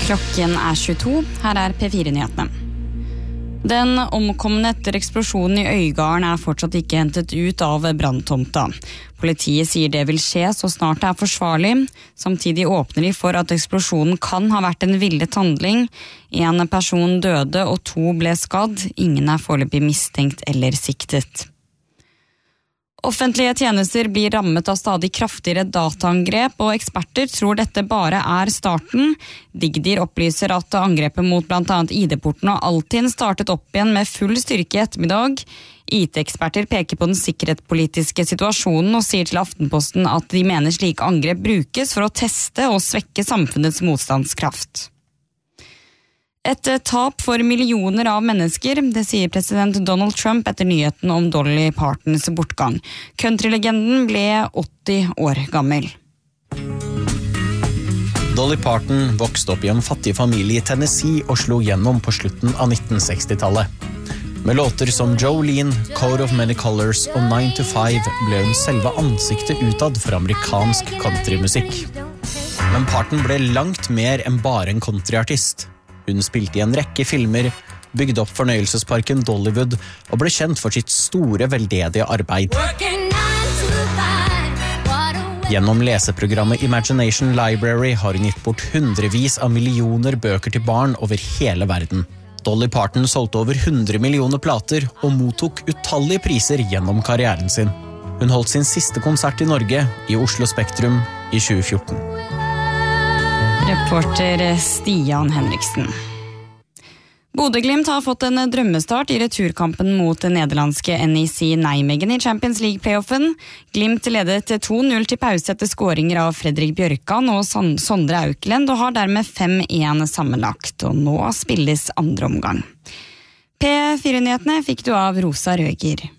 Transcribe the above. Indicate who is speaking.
Speaker 1: Klokken 22, her P4-nyhetene. Den omkomne etter eksplosjonen i Øygarden fortsatt ikke hentet ut av branntomta. Politiet sier det vil skje så snart det forsvarlig. Samtidig åpner de for at eksplosjonen kan ha vært en villet handling. En person døde og 2 ble skadd. Ingen foreløpig mistenkt eller siktet. Offentlige tjenester blir rammet av stadig kraftigere dataangrep, og eksperter tror dette bare starten. Digdir opplyser at angrepet mot blant annet ID-porten og Altinn startet opp igjen med full styrke i ettermiddag. IT-eksperter peker på den sikkerhetspolitiske situasjonen og sier til Aftenposten at de mener slike angrep brukes for å teste og svekke samfunnets motstandskraft. Et tap for millioner av mennesker, det sier president Donald Trump etter nyheten om Dolly Partons bortgang. Countrylegenden ble 80 år gammel.
Speaker 2: Dolly Parton vokste opp i en fattig familie i Tennessee og slo gjennom på slutten av 1960-tallet. Med låter som Jolene, Coat of Many Colors og 9 to 5 ble hun selve ansiktet utad for amerikansk countrymusikk. Men Parton ble langt mer enn bare en countryartist. Hun spilte i en rekke filmer, bygde opp fornøyelsesparken Dollywood og ble kjent for sitt store veldedige arbeid. Gjennom leseprogrammet Imagination Library har hun gitt bort hundrevis av millioner bøker til barn over hele verden. Dolly Parton solgte over 100 millioner plater og mottok utallige priser gjennom karrieren sin. Hun holdt sin siste konsert i Norge, i Oslo Spektrum, i 2014.
Speaker 1: Reporter Stian Henriksen. Bodø/Glimt har fått en drømmestart i returkampen mot nederlandske NEC Nijmegen i Champions League-playoffen. Glimt ledet 2-0 til pause etter skåringer av Fredrik Bjørkan og Sondre Auklend og har dermed 5-1 sammenlagt, og nå spilles andre omgang. P4-nyhetene fikk du av Rosa Røger.